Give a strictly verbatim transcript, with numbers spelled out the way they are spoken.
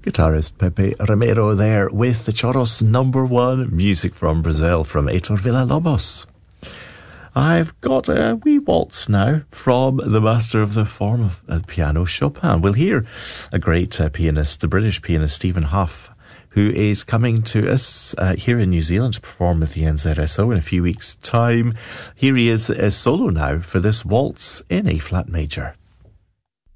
Guitarist Pepe Romero there with the Choros number one, music from Brazil, from Heitor Villa-Lobos. I've got a wee waltz now from the master of the form of uh, piano, Chopin. We'll hear a great uh, pianist, the British pianist Stephen Hough, who is coming to us uh, here in New Zealand to perform with the N Z S O in a few weeks' time. Here he is, uh, solo now for this waltz in A flat major.